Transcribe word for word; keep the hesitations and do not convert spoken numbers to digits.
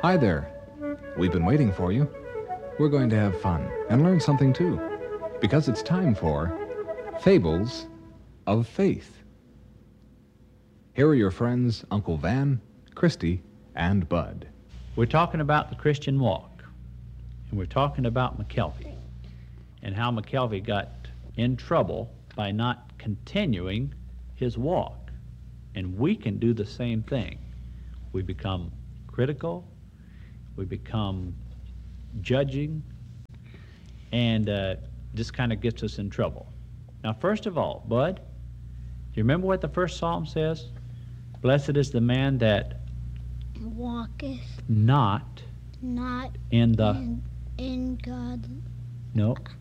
Hi there. We've been waiting for you. We're going to have fun and learn something too, because it's time for Fables of Faith. Here are your friends, Uncle Van, Christy, and Bud. We're talking about the Christian walk, and we're talking about McKelvey, and how McKelvey got in trouble by not continuing his walk. And we can do the same thing. We become critical, we become judging, and uh, this kind of gets us in trouble. Now, first of all, Bud, do you remember what the first psalm says? Blessed is the man that walketh not not in the in, in God. no